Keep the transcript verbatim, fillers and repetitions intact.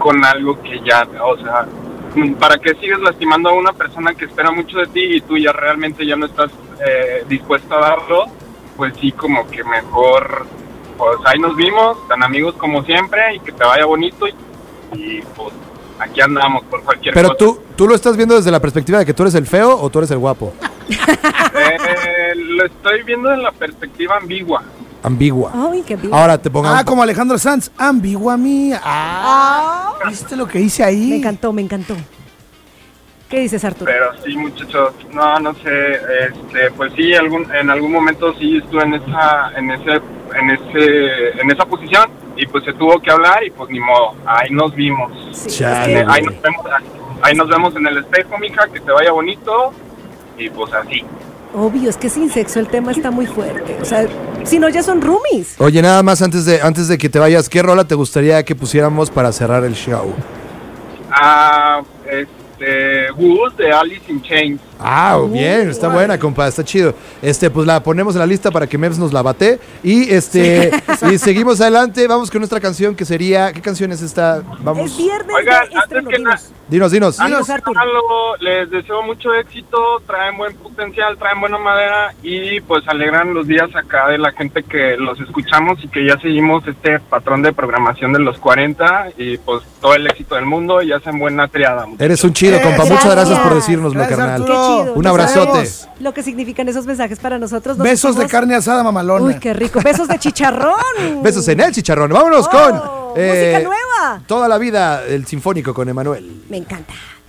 con algo que ya, o sea, ¿para qué sigues lastimando a una persona que espera mucho de ti y tú ya realmente ya no estás eh, dispuesto a darlo? Pues sí, como que mejor, pues ahí nos vimos, tan amigos como siempre, y que te vaya bonito, y, y pues aquí andamos por cualquier Pero cosa. tú, tú lo estás viendo desde la perspectiva de que tú eres el feo o tú eres el guapo. Eh, lo estoy viendo en la perspectiva ambigua. Ambigua. Ay, qué bien. Ahora te pongo. Ah, como Alejandro Sanz, ambigua mía. Ah, ¿viste lo que hice ahí? Me encantó, me encantó. ¿Qué dices, Arturo? Pero sí, muchachos, no, no sé, este, pues sí, algún, en algún momento sí estuve en esa, en ese, en ese, en esa posición, y pues se tuvo que hablar, y pues ni modo, ahí nos vimos. Sí, Chale. es que- Ahí nos vemos, ahí nos vemos en el espejo, mija, que te vaya bonito, y pues así. obvio, es que sin sexo el tema está muy fuerte. O sea, si no, ya son roomies. Oye, nada más antes de, antes de que te vayas, ¿qué rola te gustaría que pusiéramos para cerrar el show? Ah, este, Wood de Alice in Chains. Ah, bien, está buena, compa, está chido. Este, pues la ponemos en la lista para que Meps nos la bate. Y este, y seguimos adelante, vamos con nuestra canción que sería, ¿qué canción es esta? Vamos. Es viernes Oigan, de antes estreno, que nada, dinos. Dinos, dinos. Ah, Antes de Arturo. nada, les deseo mucho éxito, traen buen potencial, traen buena madera, y pues alegran los días acá de la gente que los escuchamos y que ya seguimos este patrón de programación de los cuarenta, y pues todo el éxito del mundo, y hacen buena triada. muchachos. Eres un chido, compa. Gracias. Muchas gracias por decírnoslo, Gracias, carnal. Arturo. Qué chido. Un No abrazote. sabemos lo que significan esos mensajes para nosotros. Nosotros Besos de somos- carne asada mamalona. Uy, qué rico. Besos de chicharrón. Besos en el chicharrón. Vámonos Oh, con eh, música nueva. Toda la vida, el sinfónico con Emanuel. Me encanta.